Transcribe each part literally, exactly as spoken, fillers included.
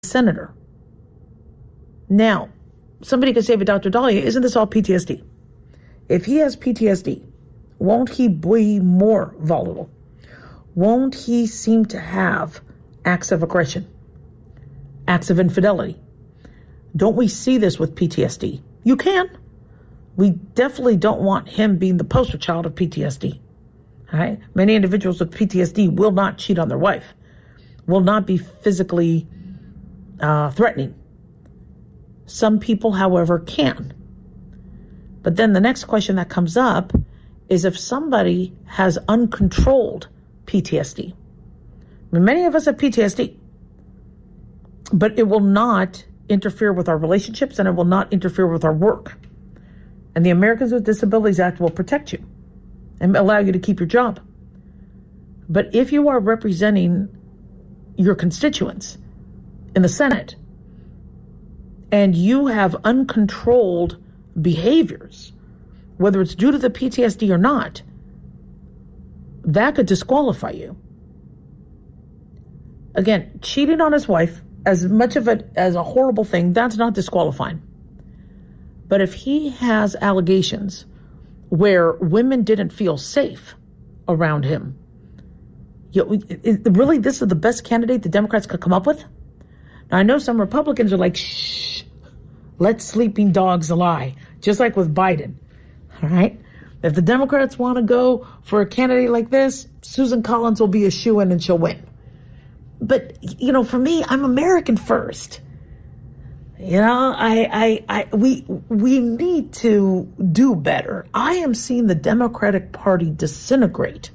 senator. Now, somebody could say, but Doctor Daliah, isn't this all P T S D? If he has P T S D, won't he be more volatile? Won't he seem to have acts of aggression, acts of infidelity? Don't we see this with P T S D? You can. We definitely don't want him being the poster child of P T S D. All right? Many individuals with P T S D will not cheat on their wife, will not be physically uh, threatening. Some people, however, can. But then the next question that comes up is if somebody has uncontrolled P T S D. I mean, many of us have P T S D, but it will not interfere with our relationships and it will not interfere with our work. And the Americans with Disabilities Act will protect you and allow you to keep your job. But if you are representing your constituents in the Senate and you have uncontrolled behaviors, whether it's due to the P T S D or not, that could disqualify you. Again, cheating on his wife, as much of it as a horrible thing, that's not disqualifying. But if he has allegations where women didn't feel safe around him, you know, is, really this is the best candidate the Democrats could come up with? Now, I know some Republicans are like, shh, let sleeping dogs lie, just like with Biden. All right? If the Democrats want to go for a candidate like this, Susan Collins will be a shoo-in and she'll win. But, you know, for me, I'm American first. You know, I, I, I, we, we need to do better. I am seeing the Democratic Party disintegrate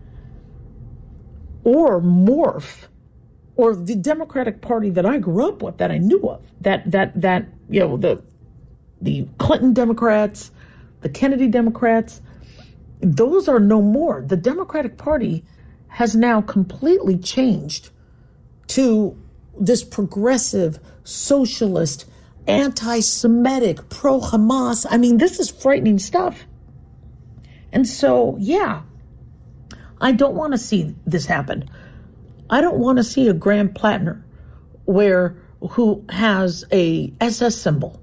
or morph, or the Democratic Party that I grew up with, that I knew of, that, that, that, you know, the, the Clinton Democrats, the Kennedy Democrats, those are no more. The Democratic Party has now completely changed to this progressive, socialist, anti-Semitic, pro-Hamas. I mean, this is frightening stuff. And so, yeah, I don't want to see this happen. I don't want to see a Graham Plattner where who has a S S symbol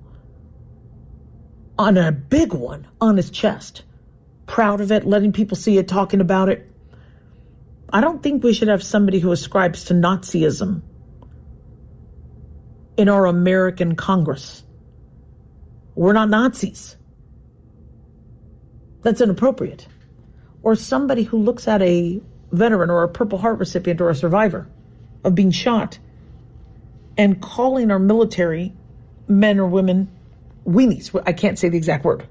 on a big one on his chest, proud of it, letting people see it, talking about it. I don't think we should have somebody who ascribes to Nazism in our American Congress. We're not Nazis. That's inappropriate. Or somebody who looks at a veteran or a Purple Heart recipient or a survivor of being shot and calling our military men or women weenies. I can't say the exact word.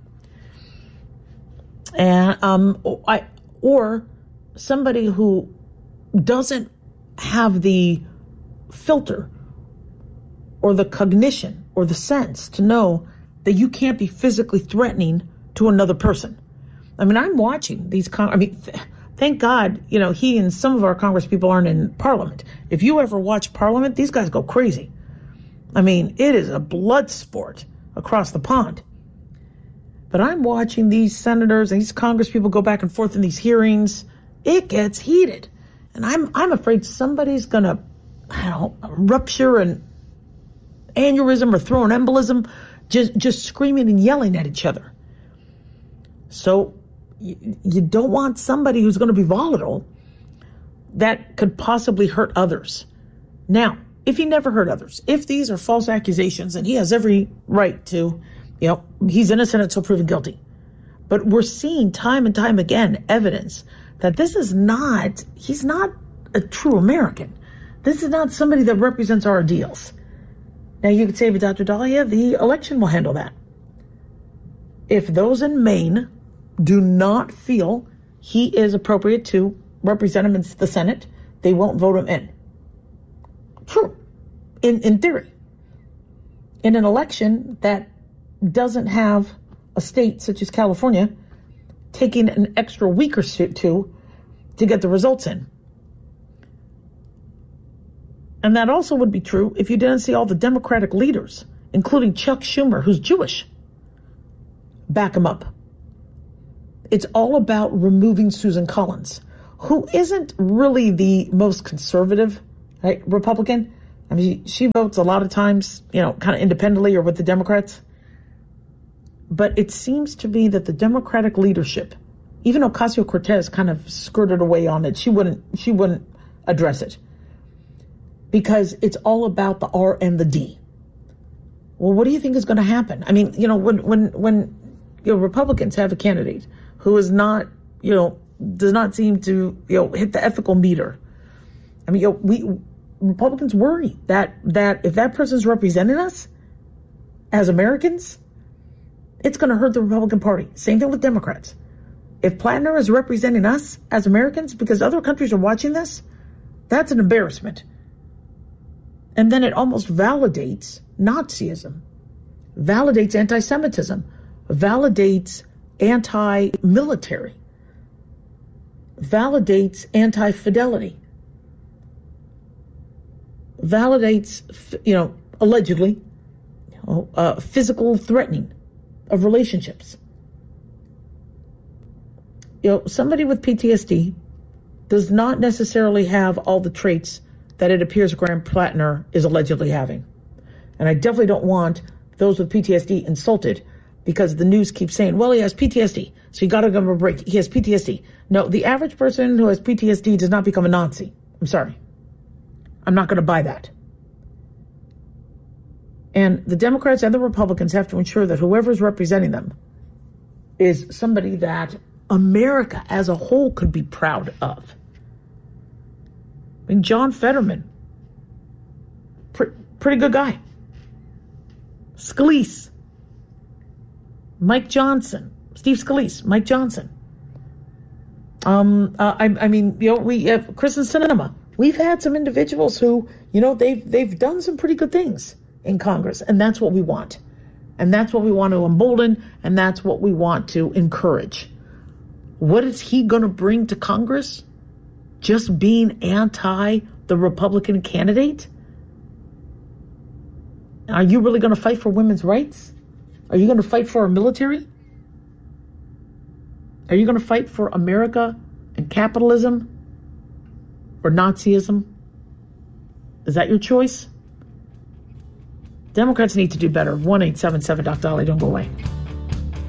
And um, I or somebody who doesn't have the filter or the cognition or the sense to know that you can't be physically threatening to another person. I mean, I'm watching these, con- I mean, th- thank God, you know, he and some of our Congress people aren't in Parliament. If you ever watch Parliament, these guys go crazy. I mean, it is a blood sport across the pond. But I'm watching these senators and these Congress people go back and forth in these hearings. It gets heated. And I'm I'm afraid somebody's going to, I don't know, rupture an aneurysm or throw an embolism, just, just screaming and yelling at each other. So you, you don't want somebody who's going to be volatile that could possibly hurt others. Now, if he never hurt others, if these are false accusations, and he has every right to, you know, he's innocent until proven guilty. But we're seeing time and time again evidence that this is not, he's not a true American. This is not somebody that represents our ideals. Now, you could say, but Doctor Daliah, the election will handle that. If those in Maine do not feel he is appropriate to represent him in the Senate, they won't vote him in. True, in, in theory. In an election that doesn't have a state such as California taking an extra week or two to get the results in. And that also would be true if you didn't see all the Democratic leaders, including Chuck Schumer, who's Jewish, back him up. It's all about removing Susan Collins, who isn't really the most conservative, right, Republican. I mean, she votes a lot of times, you know, kind of independently or with the Democrats. But it seems to be that the Democratic leadership, even Ocasio-Cortez kind of skirted away on it. She wouldn't, she wouldn't address it because it's all about the R and the D. Well, what do you think is going to happen? I mean, you know, when, when, when, you know, Republicans have a candidate who is not, you know, does not seem to, you know, hit the ethical meter. I mean, you know, we, Republicans worry that, that if that person's representing us as Americans, it's going to hurt the Republican Party. Same thing with Democrats. If Plattner is representing us as Americans because other countries are watching this, that's an embarrassment. And then it almost validates Nazism, validates anti-Semitism, validates anti-military, validates anti-fidelity, validates, you know, allegedly, you know, uh, physical threatening of relationships. You know, somebody with P T S D does not necessarily have all the traits that it appears Graham Plattner is allegedly having. And I definitely don't want those with P T S D insulted because the news keeps saying, well, he has P T S D, so you got to give him a break. He has P T S D. No, the average person who has P T S D does not become a Nazi. I'm sorry. I'm not going to buy that. And the Democrats and the Republicans have to ensure that whoever is representing them is somebody that America as a whole could be proud of. I mean, John Fetterman, pre- pretty good guy. Scalise, Mike Johnson, Steve Scalise, Mike Johnson. Um, uh, I, I mean, you know, we have Kristen Sinema. We've had some individuals who, you know, they've they've done some pretty good things in Congress, and that's what we want, and that's what we want to embolden, and that's what we want to encourage. What is he going to bring to Congress? Just being anti the Republican candidate? Are you really going to fight for women's rights? Are you going to fight for our military? Are you going to fight for America and capitalism or Nazism? Is that your choice? Democrats need to do better. one eight seven seven Doc Dolly. Don't go away.